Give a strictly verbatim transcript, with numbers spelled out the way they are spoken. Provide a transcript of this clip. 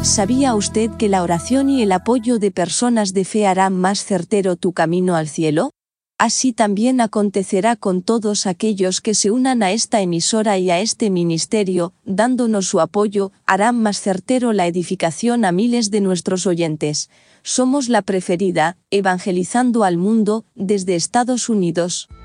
¿Sabía usted que la oración y el apoyo de personas de fe harán más certero tu camino al cielo? Así también acontecerá con todos aquellos que se unan a esta emisora y a este ministerio, dándonos su apoyo, harán más certero la edificación a miles de nuestros oyentes. Somos la preferida, evangelizando al mundo, desde Estados Unidos.